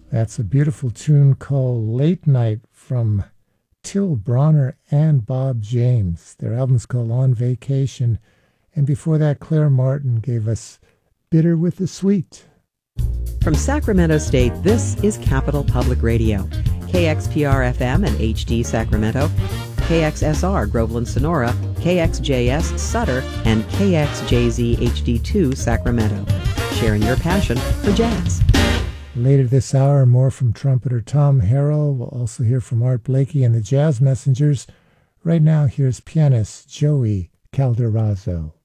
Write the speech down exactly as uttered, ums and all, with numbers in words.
That's a beautiful tune called Late Night from Till Bronner and Bob James. Their album's called On Vacation. And before that, Claire Martin gave us Bitter with the Sweet. From Sacramento State, this is Capital Public Radio. K X P R F M and H D Sacramento, K X S R Groveland Sonora, K X J S Sutter, and K X J Z H D two Sacramento. Sharing your passion for jazz. Later this hour, more from trumpeter Tom Harrell. We'll also hear from Art Blakey and the Jazz Messengers. Right now, here's pianist Joey Calderazzo.